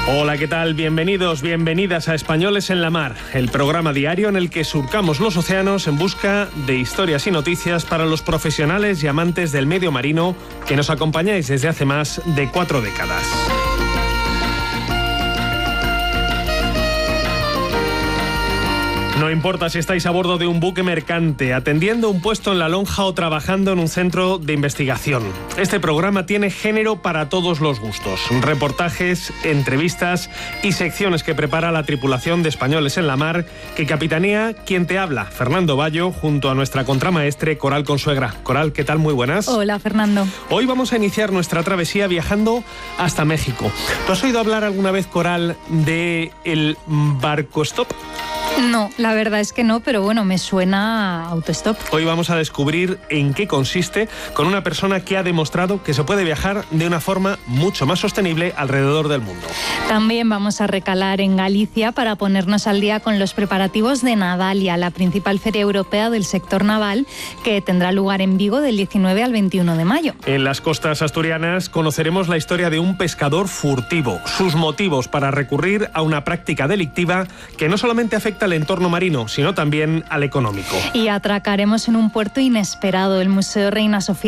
Hola, ¿qué tal? Bienvenidos, bienvenidas a Españoles en la Mar, el programa diario en el que surcamos los océanos en busca de historias y noticias para los profesionales y amantes del medio marino que nos acompañáis desde hace más de 4 décadas. No importa si estáis a bordo de un buque mercante, atendiendo un puesto en la lonja o trabajando en un centro de investigación. Este programa tiene género para todos los gustos. Reportajes, entrevistas y secciones que prepara la tripulación de Españoles en la Mar, que capitanea quien te habla, Fernando Bayo, junto a nuestra contramaestre Coral Consuegra. Coral, ¿qué tal? Muy buenas. Hola, Fernando. Hoy vamos a iniciar nuestra travesía viajando hasta México. ¿Tú has oído hablar alguna vez, Coral, de el Barcostop? No, la verdad es que no, pero bueno, me suena a autostop. Hoy vamos a descubrir en qué consiste con una persona que ha demostrado que se puede viajar de una forma mucho más sostenible alrededor del mundo. También vamos a recalar en Galicia para ponernos al día con los preparativos de Navalia, la principal feria europea del sector naval, que tendrá lugar en Vigo del 19 al 21 de mayo. En las costas asturianas conoceremos la historia de un pescador furtivo, sus motivos para recurrir a una práctica delictiva que no solamente afecta al entorno marino, sino también al económico. Y atracaremos en un puerto inesperado, el Museo Reina Sofía